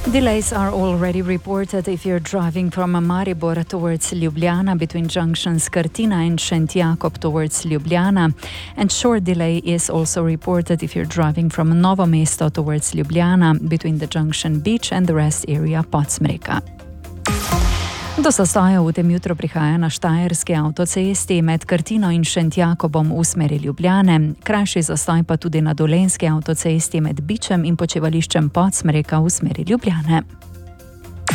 Delays are already reported if you're driving from Maribor towards Ljubljana between junctions Krtina and Šentjakov towards Ljubljana, and short delay is also reported if you're driving from Novo Mesto towards Ljubljana between the junction Beach and the rest area Podsmreka. Do zastoja v tem jutru prihaja na štajerski avtocesti med Krtino in Šentjakobom v smeri Ljubljane, krajši zastoj pa tudi na dolenjski avtocesti med Bičem in počivališčem Podsmreka v smeri Ljubljane.